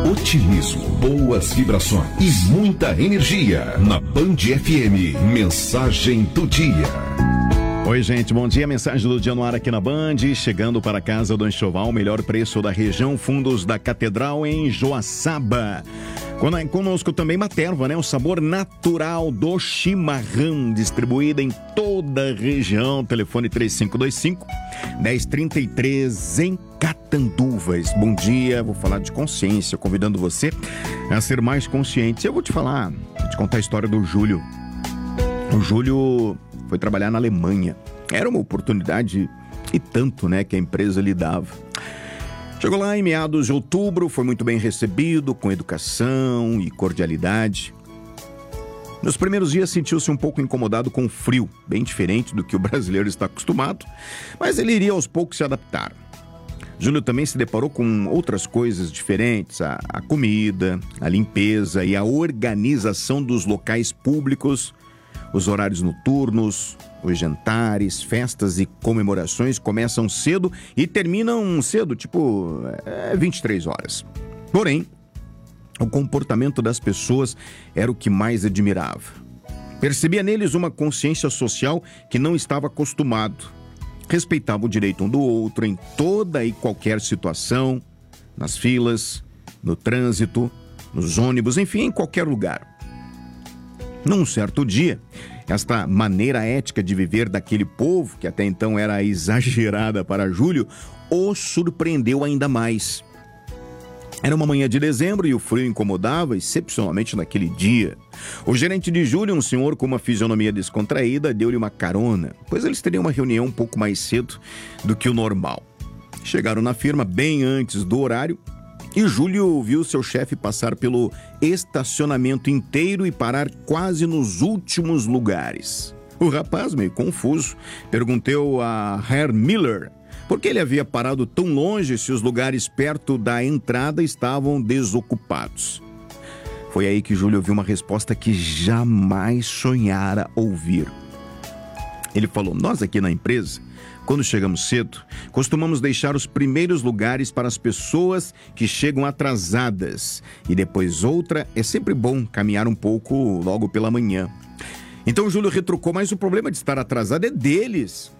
otimismo, boas vibrações e muita energia. Na Band FM, mensagem do dia. Oi, gente, bom dia. Mensagem do dia no ar aqui na Band. Chegando para a Casa do Enxoval, o melhor preço da região, fundos da Catedral em Joaçaba. Conosco também Materva, né? O sabor natural do chimarrão, distribuída em toda a região. Telefone 3525-1033 em Catanduvas. Bom dia, vou falar de consciência, convidando você a ser mais consciente. Eu vou te contar a história do Júlio. O Júlio foi trabalhar na Alemanha. Era uma oportunidade e tanto, né, que a empresa lhe dava. Chegou lá em meados de outubro, foi muito bem recebido, com educação e cordialidade. Nos primeiros dias sentiu-se um pouco incomodado com o frio, bem diferente do que o brasileiro está acostumado, mas ele iria aos poucos se adaptar. Júlio também se deparou com outras coisas diferentes, a comida, a limpeza e a organização dos locais públicos, os horários noturnos, os jantares, festas e comemorações começam cedo e terminam cedo, 23 horas. Porém, o comportamento das pessoas era o que mais admirava. Percebia neles uma consciência social que não estava acostumado. Respeitava o direito um do outro em toda e qualquer situação, nas filas, no trânsito, nos ônibus, enfim, em qualquer lugar. Num certo dia, esta maneira ética de viver daquele povo, que até então era exagerada para Júlio, o surpreendeu ainda mais. Era uma manhã de dezembro e o frio incomodava, excepcionalmente naquele dia. O gerente de Júlio, um senhor com uma fisionomia descontraída, deu-lhe uma carona, pois eles teriam uma reunião um pouco mais cedo do que o normal. Chegaram na firma bem antes do horário, e Júlio viu seu chefe passar pelo estacionamento inteiro e parar quase nos últimos lugares. O rapaz, meio confuso, perguntou a Herr Miller por que ele havia parado tão longe se os lugares perto da entrada estavam desocupados. Foi aí que Júlio ouviu uma resposta que jamais sonhara ouvir. Ele falou: nós aqui na empresa, quando chegamos cedo, costumamos deixar os primeiros lugares para as pessoas que chegam atrasadas. E depois outra, é sempre bom caminhar um pouco logo pela manhã. Então Júlio retrucou: mas o problema de estar atrasado é deles.